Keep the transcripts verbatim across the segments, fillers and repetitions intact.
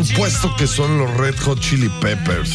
supuesto que son los Red Hot Chili Peppers.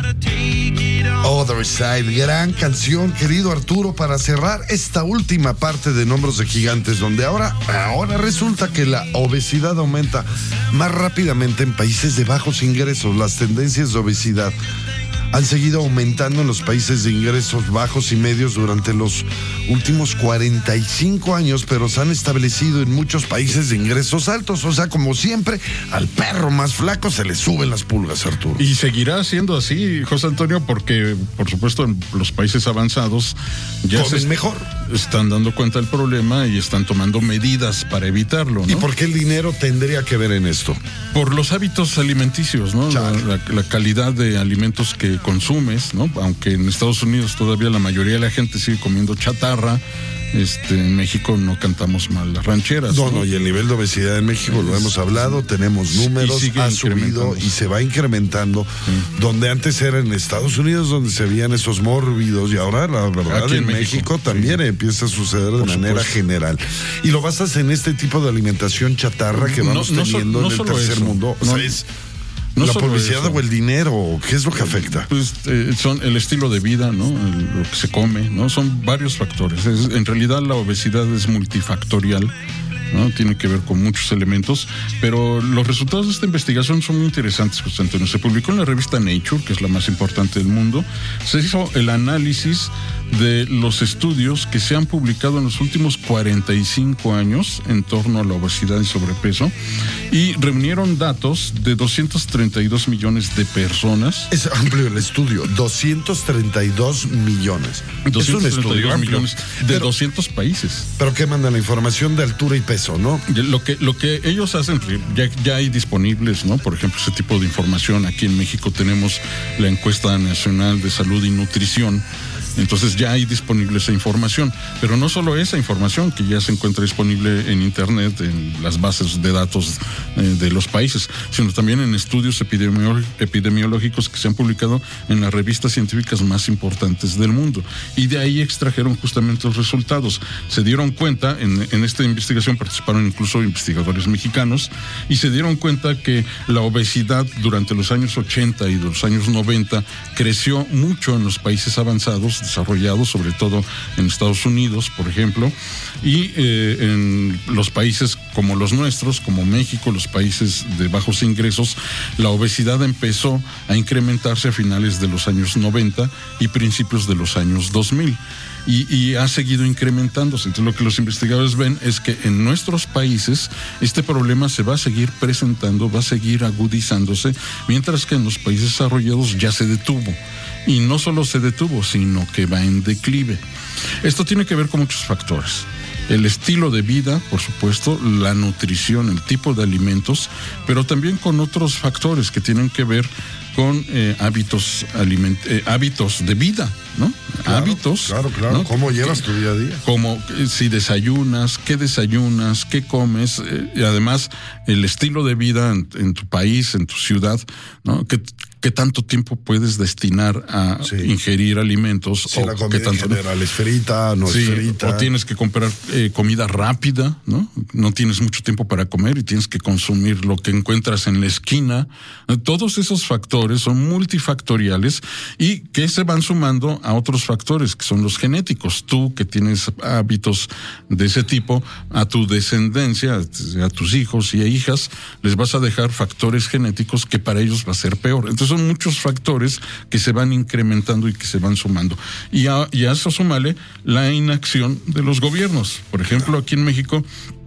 Other Side, gran canción, querido Arturo, para cerrar esta última parte de Hombros de Gigantes, donde ahora, ahora resulta que la obesidad aumenta más rápidamente en países de bajos ingresos. Las tendencias de obesidad han seguido aumentando en los países de ingresos bajos y medios durante los últimos cuarenta y cinco años, pero se han establecido en muchos países de ingresos altos. O sea, como siempre, al perro más flaco se le suben las pulgas, Arturo. Y seguirá siendo así, José Antonio, porque, por supuesto, en los países avanzados ya comen se mejor. Están dando cuenta del problema y están tomando medidas para evitarlo, ¿no? ¿Y por qué el dinero tendría que ver en esto? Por los hábitos alimenticios, ¿no? La, la, la calidad de alimentos que consumes, ¿no? Aunque en Estados Unidos todavía la mayoría de la gente sigue comiendo chatarra, este, en México no cantamos mal las rancheras. No, no, no, y el nivel de obesidad en México, lo hemos hablado, tenemos números, ha subido y se va incrementando. Sí. Donde antes era en Estados Unidos donde se veían esos mórbidos, y ahora la verdad Aquí en, en México, México también sí. empieza a suceder de Por manera supuesto. general. Y lo basas en este tipo de alimentación chatarra que vamos no, no teniendo so, no en el tercer eso. mundo. O no. sea, es No la publicidad eso. o el dinero, ¿qué es lo que afecta? Pues eh, son el estilo de vida, ¿no? El, lo que se come, ¿no? Son varios factores. Es, en realidad la obesidad es multifactorial, ¿no? Tiene que ver con muchos elementos, pero los resultados de esta investigación son muy interesantes, José Antonio. Se publicó en la revista Nature, que es la más importante del mundo. Se hizo el análisis de los estudios que se han publicado en los últimos cuarenta y cinco años en torno a la obesidad y sobrepeso, y reunieron datos de doscientos treinta y dos millones de personas. Es amplio el estudio, doscientos treinta y dos millones. doscientos treinta y dos millones de pero, doscientos países. Pero ¿qué mandan? La información de altura y peso, ¿no? Lo que, lo que ellos hacen, ya, ya hay disponibles, ¿no? Por ejemplo, ese tipo de información. Aquí en México tenemos la encuesta nacional de salud y nutrición. Entonces ya hay disponible esa información, pero no solo esa información que ya se encuentra disponible en internet, en las bases de datos eh, de los países, sino también en estudios epidemiolo- epidemiológicos que se han publicado en las revistas científicas más importantes del mundo, y de ahí extrajeron justamente los resultados. Se dieron cuenta, en, en esta investigación participaron incluso investigadores mexicanos, y se dieron cuenta que la obesidad durante los años ochenta y los años noventa creció mucho en los países avanzados, desarrollados, sobre todo en Estados Unidos, por ejemplo, y eh, en los países como los nuestros, como México, los países de bajos ingresos, la obesidad empezó a incrementarse a finales de los años noventa y principios de los años dos mil. Y, y ha seguido incrementándose. Entonces lo que los investigadores ven es que en nuestros países este problema se va a seguir presentando, va a seguir agudizándose, mientras que en los países desarrollados ya se detuvo. Y no solo se detuvo, sino que va en declive. Esto tiene que ver con muchos factores. El estilo de vida, por supuesto, la nutrición, el tipo de alimentos, pero también con otros factores que tienen que ver con eh, hábitos aliment- eh, hábitos de vida, ¿no? Claro, hábitos. Claro, claro. ¿No? ¿Cómo llevas tu día a día? Como eh, si desayunas, qué desayunas, qué comes, eh, y además el estilo de vida en, en tu país, en tu ciudad, ¿no? ¿Qué, qué tanto tiempo puedes destinar a sí. ingerir alimentos? Si o la comida qué tanto, en general es frita, no sí, es frita. O tienes que comprar eh, comida rápida, ¿no? No tienes mucho tiempo para comer y tienes que consumir lo que encuentras en la esquina. Todos esos factores son multifactoriales y que se van sumando a otros factores que son los genéticos. Tú que tienes hábitos de ese tipo, a tu descendencia, a tus hijos y hijas, les vas a dejar factores genéticos que para ellos va a ser peor. Entonces son muchos factores que se van incrementando y que se van sumando. Y a, y a eso súmale la inacción de los gobiernos. Por ejemplo, aquí en México,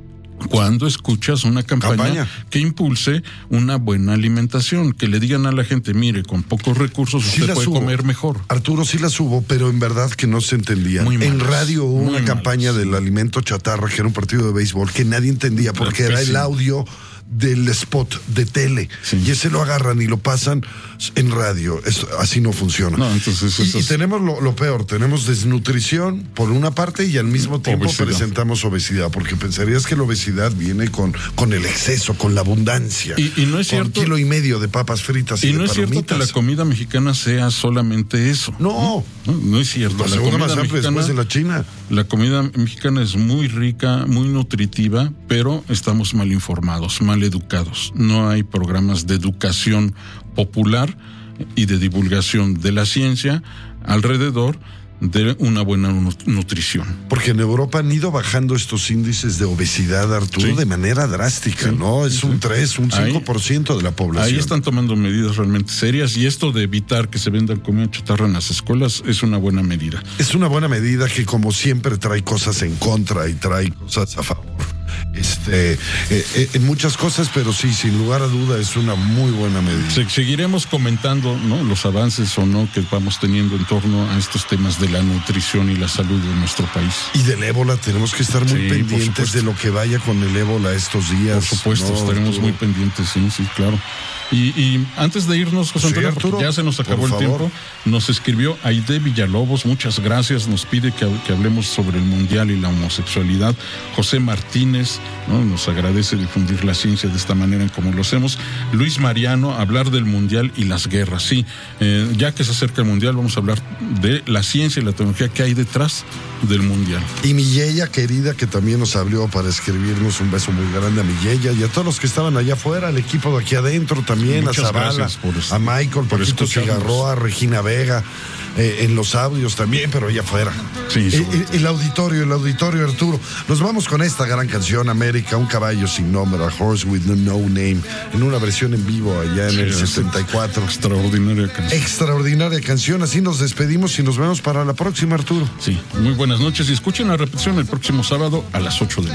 cuando escuchas una campaña, campaña que impulse una buena alimentación, que le digan a la gente, mire, con pocos recursos sí usted puede hubo. comer mejor. Arturo, sí las hubo, pero en verdad que no se entendía. Muy en malas, radio hubo una campaña malas. del alimento chatarra, que era un partido de béisbol, que nadie entendía, porque era el audio del spot de tele, sí. y ese lo agarran y lo pasan en radio. Esto, así no funciona. No, entonces, y, eso es... y tenemos lo, lo peor, tenemos desnutrición por una parte y al mismo tiempo obesidad. presentamos obesidad, porque pensarías que la obesidad viene con, con el exceso, con la abundancia, y, y no es cierto, con kilo y medio de papas fritas y, y de no es palomitas. cierto que la comida mexicana sea solamente eso. No, no, no es cierto. La, la segunda comida más amplia mexicana, después de la China. La comida mexicana es muy rica, muy nutritiva, pero estamos mal informados, mal mal educados. No hay programas de educación popular y de divulgación de la ciencia alrededor de una buena nutrición. Porque en Europa han ido bajando estos índices de obesidad, Arturo, sí. de manera drástica, sí. ¿no? Es sí. un tres, un cinco por ciento ahí, de la población. Ahí están tomando medidas realmente serias, y esto de evitar que se vendan comida chatarra en las escuelas es una buena medida. Es una buena medida que, como siempre, trae cosas en contra y trae cosas a favor. Este, eh, eh, en muchas cosas, pero sí, sin lugar a duda es una muy buena medida. Se, seguiremos comentando, ¿no?, los avances o no que vamos teniendo en torno a estos temas de la nutrición y la salud de nuestro país. Y del ébola tenemos que estar muy sí, pendientes de lo que vaya con el ébola estos días. Por supuesto, ¿no? Estaremos Arturo. muy pendientes, sí, sí, claro. Y, y antes de irnos, José Antonio, sí, Arturo, porque ya se nos acabó el tiempo, nos escribió Aide Villalobos, muchas gracias, nos pide que, que hablemos sobre el mundial y la homosexualidad. José Martínez, ¿no?, nos agradece difundir la ciencia de esta manera en como lo hacemos. Luis Mariano, hablar del mundial y las guerras. Sí, eh, ya que se acerca el mundial, vamos a hablar de la ciencia y la tecnología que hay detrás del mundial. Y mi Yeya querida, que también nos abrió para escribirnos, un beso muy grande a mi Yeya y a todos los que estaban allá afuera, al equipo de aquí adentro también, muchas a Zavala, por, a Michael, por Paquito Cigarroa, a Regina Vega, eh, en los audios también, pero allá afuera. Sí, eh, eh, el auditorio, el auditorio, Arturo. Nos vamos con esta gran canción, América, un caballo sin nombre, A Horse with No, no Name, en una versión en vivo allá en sí, el setenta y cuatro. Extraordinaria canción. Extraordinaria canción. Así nos despedimos y nos vemos para la próxima, Arturo. Sí, muy buenas noches y escuchen la repetición el próximo sábado a las ocho de la noche.